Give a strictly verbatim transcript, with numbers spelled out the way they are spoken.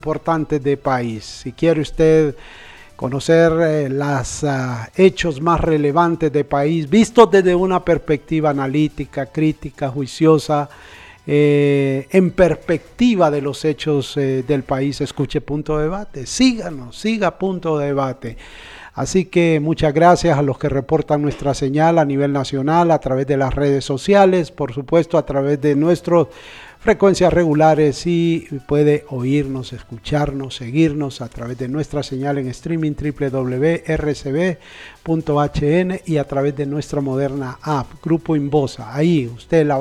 importantes del país. Si quiere usted conocer eh, los uh, hechos más relevantes del país, vistos desde una perspectiva analítica, crítica, juiciosa, eh, en perspectiva de los hechos eh, del país, escuche Punto de Debate. Síganos, siga Punto de Debate. Así que muchas gracias a los que reportan nuestra señal a nivel nacional, a través de las redes sociales, por supuesto a través de nuestras frecuencias regulares, y puede oírnos, escucharnos, seguirnos a través de nuestra señal en streaming doble u doble u doble u punto r c b punto h n y a través de nuestra moderna app, Grupo Inbosa. Ahí usted la